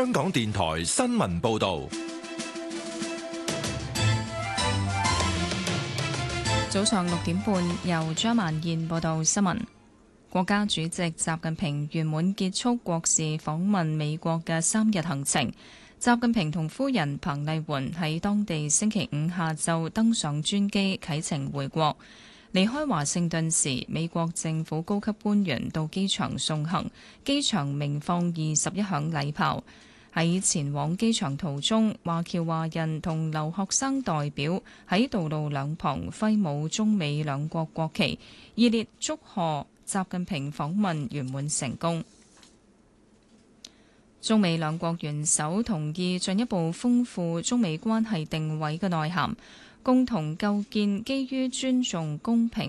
香港電台新聞報道。 早上6點半，由張曼燕報道新聞。國家主席習近平圓滿結束國事訪問美國嘅3日行程。習近平同夫人彭麗媛喺當地星期五下晝登上專機啟程回國。離開華盛頓時，美國政府高級官員到機場送行，機場鳴放21響禮炮。喺前往機場途中，華僑華人同留學生代表喺道路兩旁揮舞中美兩國國旗，熱烈祝賀習近平訪問圓滿成功。中美兩國元首同意進一步豐富中美關係定位嘅內涵，共同構建基於尊重、公平、